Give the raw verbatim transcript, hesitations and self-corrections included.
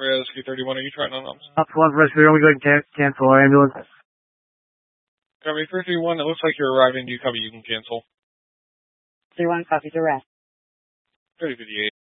Rescue thirty-one, are you trying on Ops? Ops one, Rescue, we go ahead and can- cancel our ambulance. Copy three three one, it looks like you're arriving. Do you copy? You can cancel. three one, copy direct. thirty fifty-eight.